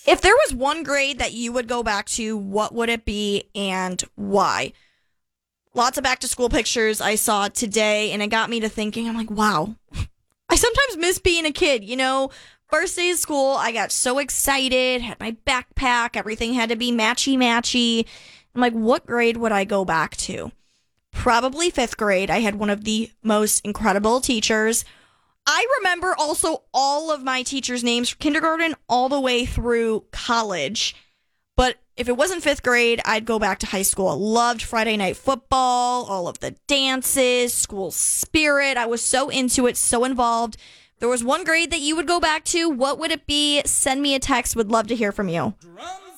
If there was one grade that you would go back to, what would it be and why? Lots of back to school pictures I saw today, and it got me to thinking, I'm like, wow, I sometimes miss being a kid. First day of school, I got so excited, had my backpack, everything had to be matchy-matchy. I'm like, what grade would I go back to? Probably fifth grade. I had one of the most incredible teachers. I remember also all of my teachers' names from kindergarten all the way through college. But if it wasn't fifth grade, I'd go back to high school. I loved Friday night football, all of the dances, school spirit. I was so into it, so involved. If there was one grade that you would go back to, what would it be? Send me a text. Would love to hear from you. Drum